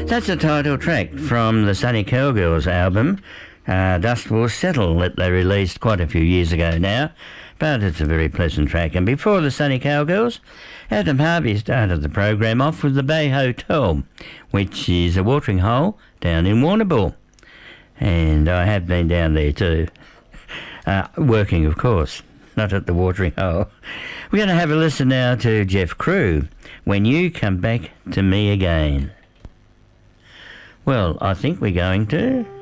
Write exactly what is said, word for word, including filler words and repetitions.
That's the title track from the Sunny Cowgirls album, uh, Dust Will Settle, that they released quite a few years ago now, but it's a very pleasant track. And before the Sunny Cowgirls, Adam Harvey started the program off with the Bay Hotel, which is a watering hole down in Warrnambool. And I have been down there too, uh, working of course, not at the watering hole. We're going to have a listen now to Jeff Crew, When You Come Back to Me Again. Well, I think we're going to...